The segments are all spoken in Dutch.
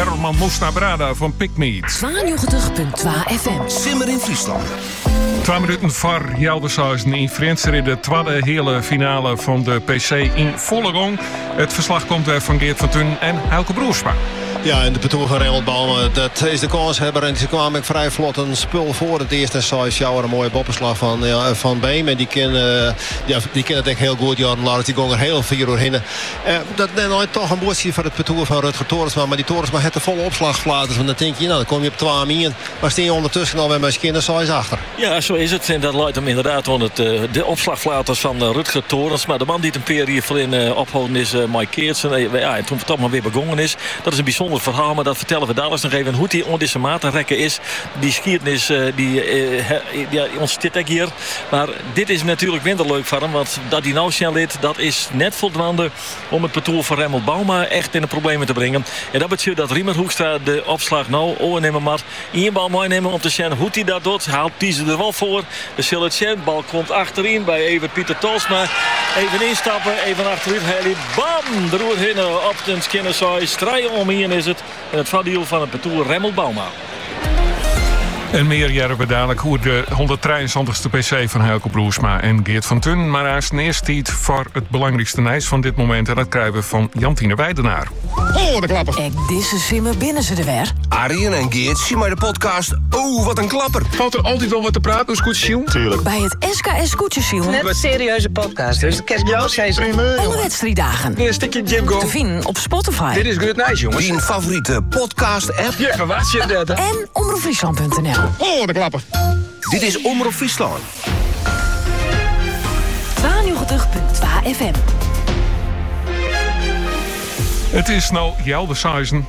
Herman Moestabrada van Pikmeet. 92.2 FM. Simmer in Friesland. 2 minuten voor Jeldershuizen in Frienser in de tweede hele finale van de PC in volle gang. Het verslag komt van Geert van Tun en Helke Broersma. Ja, en de betoer van Raymond Bouwman, dat is de kanshebber. En ze kwamen vrij vlot een spul voor het eerste. En zij sjouwen een mooie boppenslag van Beem. En die kennen het denk ik heel goed. Jordan Lars, die gingen er heel veel doorheen. Dat is nou toch een boodschap voor het betoer van Rutger Toornsma. Maar die Toornsma heeft de volle opslagflaters. Want dan denk je, nou, dan kom je op 2 min. Maar steen je ondertussen alweer met je kinderen, zij achter. Ja, zo is het. En dat leidt hem inderdaad aan de opslagflaters van Rutger Toornsma. De man die het een periode hiervoor ophouden is Mike Keertsen. Ja, en toen het allemaal weer begonnen is. Dat is een bijzonder verhaal, maar dat vertellen we dadelijk nog even hoe die onder deze maat rekken is. Die schiernis ontstaat hier. Maar dit is natuurlijk minder leuk voor hem, want dat hij nou snel lid, dat is net voldoende om het parcours van Raymond Bouwma echt in de problemen te brengen. En dat betekent dat Riemer Hoekstra de opslag nou overnemen maar één bal mooi nemen om te zien hoe hij dat doet. Haalt die ze er wel voor. De Silletjen, bal komt achterin bij Evert Pieter Tolsma. Even instappen, even achteruit. Hij bam, de roer heen op de skinnersaai. Strijden om hier is het. En het voordeel van het parcours Raymond Bouwma. En meer jaren we dadelijk hoe de 173ste PC van Helke Broersma en Geert van Tun. Maar hij is een eerste tijd voor het belangrijkste nieuws van dit moment. En dat krijgen we van Jantine Weidenaar. Oh, de klapper. Ek deze simmer binnen ze er weer. Arjen en Geert zien maar de podcast. Oh, wat een klapper. Valt er altijd wel wat te praten, dus goed zien? Tuurlijk. Bij het SKS Koetjesjoen. Net een serieuze podcast, dus dat kerst jou schijzen. Alle wedstrijddagen. Een stukje Jim Go. Te vinden op Spotify. Dit is Good Nice, jongens. Die favoriete podcast-app. Ja, wat je dat? En omroepfriesland.nl. Oh, de klapper. Dit is Omroep Friesland. 92.2 FM. Het is nou Jeldershuizen.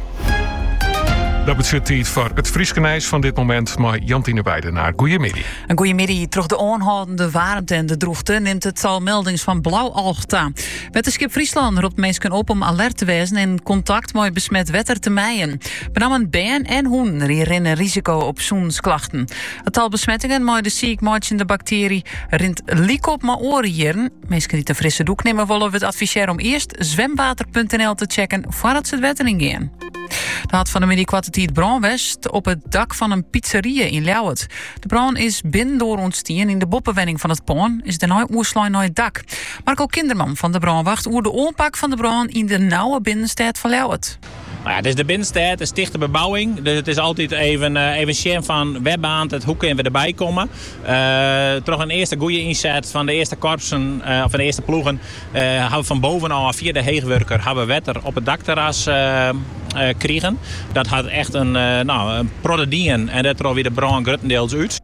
Dat betekent tijd voor het Frieske nieuws van dit moment. Maar Jantine Weidenaar, goeiemiddag. Een goeiemiddag. Terug de aanhoudende warmte en de droogte neemt het al meldings van blauwalgta. Wetenschap Friesland roept mensen op om alert te wezen en contact met besmet wetter te mijden. Benammen bijen en hoen rennen risico op zoensklachten. Het al besmettingen met de ziekmaatjende bacterie rint liek op maar oren. Mensen die een frisse doek nemen willen we het adviseren om eerst zwemwater.nl te checken voordat ze het wetter ingaan. De had van de middag brand west op het dak van een pizzeria in Ljouwert. De brand is binnen door ontstien in de boppenwenning van het paan is de nooit oerslijn naar het dak. Marco Kinderman van de brandwacht oer de aanpak van de brand in de nauwe binnenstad van Ljouwert. Nou ja, het is de binnenstad, het is dichte bebouwing. Dus het is altijd even scherm van webbaan, het hoe kunnen we erbij komen. Toch een eerste goede inzet van de eerste korpsen, of van de eerste ploegen. Hebben we van bovenaf via de heegwerker hebben we wetter op het dakterras kregen. Dat had echt een prodedien en dat er alweer de brand grotendeels uit.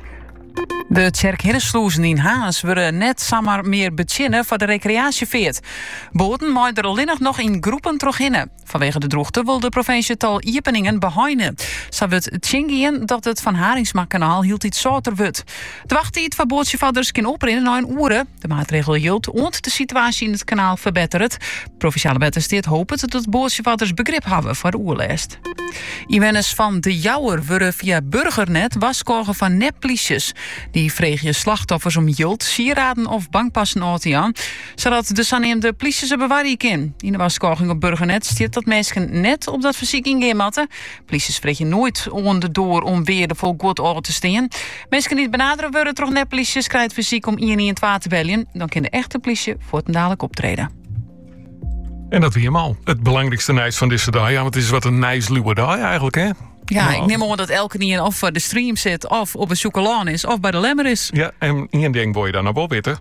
De Tjerk-Hinnesloezen in Haas worden net samen meer beginnen voor de recreatieveert. Boten maaien er alleen nog in groepen terug in. Vanwege de droogte wil de provincie tal Iepeningen behouden. Zo wordt het tjingien dat het Van Haringsma-kanaal hield iets zoter wordt. De wachttijd van bootjevaarders kan oprinnen na een uren. De maatregel hield ont de situatie in het kanaal verbetert. Provinciale Wettersteed hoopt dat bootjevaarders begrip hebben voor de oerlijst. Inwoners van De Jouwer worden via Burgernet waskogen van neppliesjes. Die vregen slachtoffers om jild, sieraden of bankpassen aan, zodat de saneemde pliesjes er bewaren kan. In de waskoging op Burgernet stiert dat mensen net op dat verzekering gaan matten. Pliesjes vregen nooit onderdoor om weer de vol goed oren te staan. Mensen die het benaderen worden toch neppliesjes krijgt fysiek om 112 te bellen. Dan kan de echte pliesje voortdurend optreden. En dat weer eenmaal. Het belangrijkste nieuws van deze dag. Ja, want het is wat een nice luwe dag eigenlijk, hè? Ja, ik neem aan dat elke keer of voor de stream zit, of op een chocolaan is, of bij de lemmer is. Ja, en één ding wil je dan nog wel weten.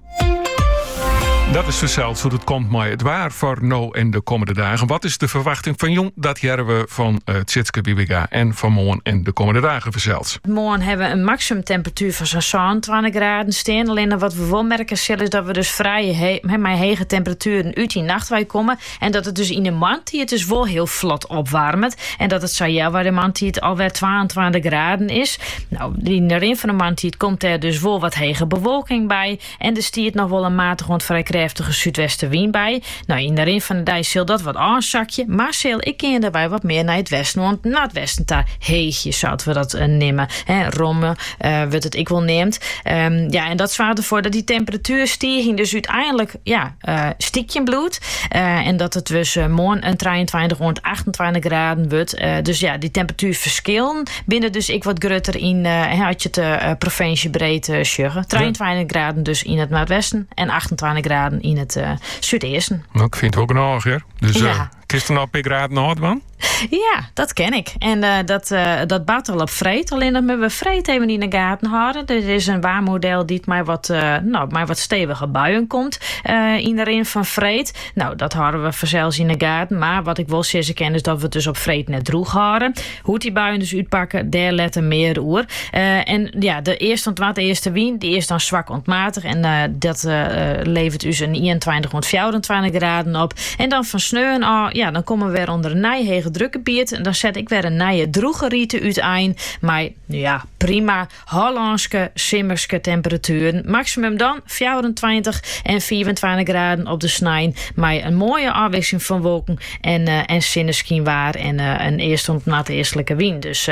Dat is vanzelfs hoe het komt maar het waar voor nou en de komende dagen. Wat is de verwachting van jong? Dat jaren we van Tjitske Bibiga en van morgen en de komende dagen vanzelfs. Morgen hebben we een maximumtemperatuur van zo'n 20 graden staan. Alleen wat we wel merken is dat we dus vrij met hege temperaturen uit die nacht komen. En dat het dus in de maand die het dus wel heel vlot opwarmt. En dat het waar de maand die het alweer 22 graden is. Nou, in de rin van de maand die het komt er dus wel wat hege bewolking bij. En er stiert nog wel een matige ontvrij krachtige zuidwestenwind bij. Nou, in de rin van de dag zal dat wat aanzakje, maar ik ken daarbij wat meer naar het westen, want naar het westen daar heetje zouden we dat nemen. Romme wordt het ik wel neemt. En dat zorgt ervoor dat die temperatuurstijging dus uiteindelijk stiekje bloed. En dat het dus morgen een 23 rond 28 graden wordt. Dus ja, die temperatuurverschillen binnen dus ik wat grutter in had je de provincie breed sjuggen. 23 graden dus in het noordwesten en 28 graden in het zuidesten. Nou, ik vind het ook een hoger. Dus kist er nog per graden noord man? Ja, dat ken ik. En dat baat al op vreet. Alleen dat we vreet even in de gaten houden. Er is een waarmodel die maar wat stevige buien komt in de rin van vreet. Nou, dat houden we vanzelfs in de gaten. Maar wat ik wel zeer ken is dat we het dus op vreet net droeg houden. Hoe die buien dus uitpakken, daar letten meer oer. De eerste wind, die is dan zwak ontmatig. En dat levert dus een 21 tot 24 graden op. En dan van sneeuwen, dan komen we weer onder een nijhege drukgebied. En dan zet ik weer een nije droegerieten uit. Maar ja, prima Hollandse, simmerske temperaturen. Maximum dan 24 en 24 graden op de snijn. Maar een mooie afwisseling van wolken en zinneschien waar. En een eerstelijke wind. Dus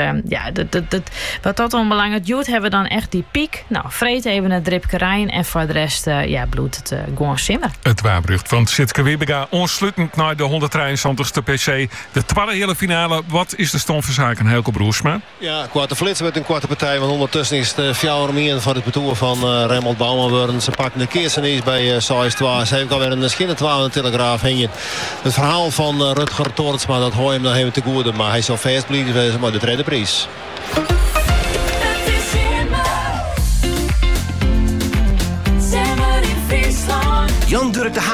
wat dat onbelangrijk doet, hebben we dan echt die piek. Nou, vreet even het dripkerijn. En voor de rest bloedt het gewoon simmer. Het waarbrucht van Sietske Wiebega. Ontsluitend naar de 173ste PC. De tweede hele finale. Wat is de stand van zaken, Helco Broersma? Ja, kwarte flits met een kwarte partij. Want ondertussen is de fjouwermien van het betoer van Remmelt Bouwman worden. Ze pakken de keersen eens bij Sais 2. Ze heeft alweer een schinnen 12 in de Telegraaf heen. Het verhaal van Rutger Toornsma, dat hoor je hem nog even te goede. Maar hij zal vast blijven maar de derde prijs. Jan Durk de